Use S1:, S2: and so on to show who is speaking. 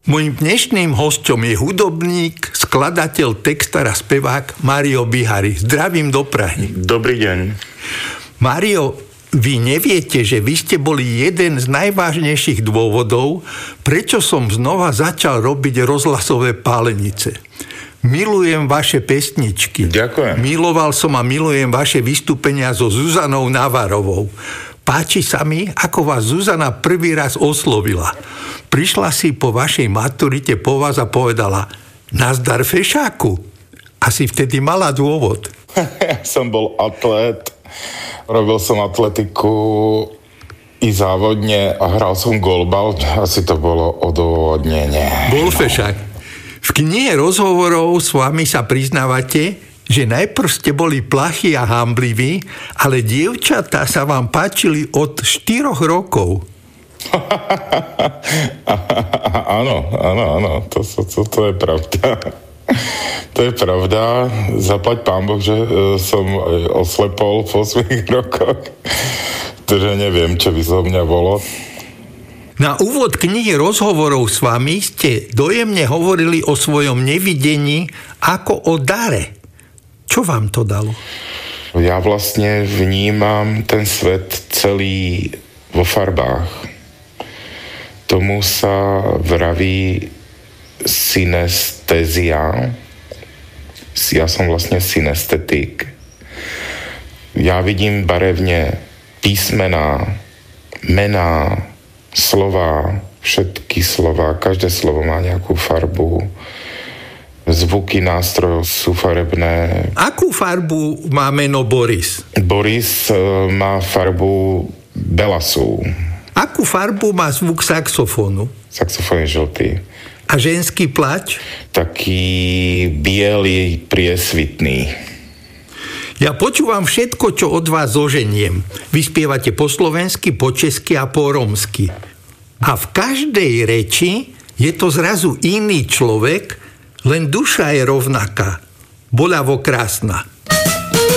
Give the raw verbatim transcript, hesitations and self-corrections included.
S1: Mojím dnešným hosťom je hudobník, skladateľ, textár a spevák Mário Bihari. Zdravím do Prahy.
S2: Dobrý deň.
S1: Mário, vy neviete, že vy ste boli jeden z najvážnejších dôvodov, prečo som znova začal robiť rozhlasové pálenice. Milujem vaše pesničky.
S2: Ďakujem.
S1: Miloval som a milujem vaše vystúpenia so Zuzanou Navarovou. Páči sa mi, ako vás Zuzana prvý raz oslovila. Prišla si po vašej maturite po vás a povedala: nazdar fešáku. Asi vtedy mala dôvod.
S2: Ja som bol atlét, robil som atletiku i závodne a hral som golbal. Asi to bolo odôvodnenie.
S1: Bol fešák. V knihe rozhovorov s vami sa priznávate, že najprv ste boli plachí a hambliví, ale dievčatá sa vám páčili od štyroch rokov.
S2: Áno, áno, áno, to, to, to, to je pravda. To je pravda. Zaplať pán Boh, že som oslepol po svojich rokoch. Takže neviem, čo by zo mňa bolo.
S1: Na úvod knihy rozhovorov s vami ste dojemne hovorili o svojom nevidení ako o dare. Čo vám to dalo?
S2: Ja vlastne vnímam ten svet celý vo farbách. Tomu sa vraví synestézia. Ja som vlastne synestetik. Ja vidím barevne písmená, mená, slova, všetky slova, každé slovo má nejakú farbu. Zvuky nástrojov sú farebné.
S1: Akú farbu má meno Boris?
S2: Boris má farbu belasu.
S1: Akú farbu má zvuk saxofónu?
S2: Saxofón je žltý.
S1: A ženský plač?
S2: Taký biely, priesvitný.
S1: Ja počúvam všetko, čo od vás zoženiem. Vy spievate po slovensky, po česky a po rómsky. A v každej reči je to zrazu iný človek, len duša je rovnaká. Boľavo krásna.